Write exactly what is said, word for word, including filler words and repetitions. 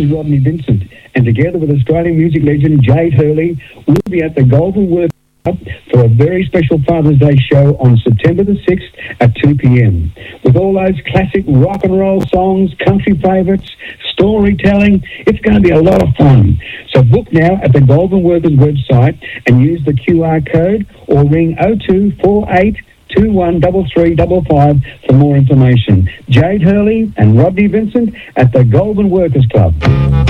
is Rodney Vincent, and together with Australian music legend Jade Hurley, we'll be at the Golden Workers Club for a very special Father's Day show on September the sixth at two p.m. With all those classic rock and roll songs, country favourites, storytelling, it's going to be a lot of fun. So book now at the Golden Workers website and use the Q R code or ring oh two four eight two one three three five five for more information. Jade Hurley and Rodney Vincent at the Golden Workers Club.